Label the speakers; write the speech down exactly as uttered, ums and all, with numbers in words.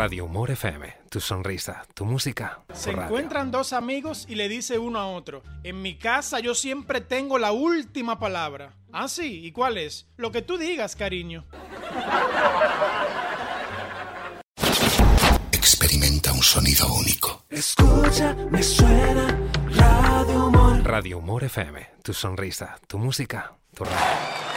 Speaker 1: Radio Humor F M, tu sonrisa, tu música, tu
Speaker 2: Se
Speaker 1: radio.
Speaker 2: encuentran dos amigos y le dice uno a otro: en mi casa yo siempre tengo la última palabra. Ah, sí, ¿y cuál es? Lo que tú digas, cariño.
Speaker 3: Experimenta un sonido único.
Speaker 4: Escucha, me suena Radio Humor.
Speaker 1: Radio Humor F M, tu sonrisa, tu música, tu radio.